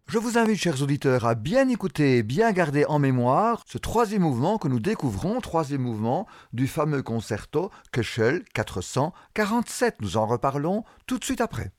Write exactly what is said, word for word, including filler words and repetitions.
Je vous invite, chers auditeurs, à bien écouter et bien garder en mémoire ce troisième mouvement que nous découvrons, troisième mouvement du fameux concerto Köchel quatre cent quarante-sept. Nous en reparlons tout de suite après.